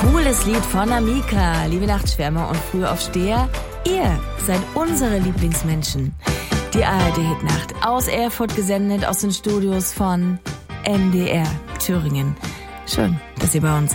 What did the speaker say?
Cooles Lied von Amika, liebe Nachtschwärmer und Frühaufsteher. Ihr seid unsere Lieblingsmenschen. Die ARD-Hitnacht aus Erfurt gesendet aus den Studios von NDR Thüringen. Schön, dass ihr bei uns seid.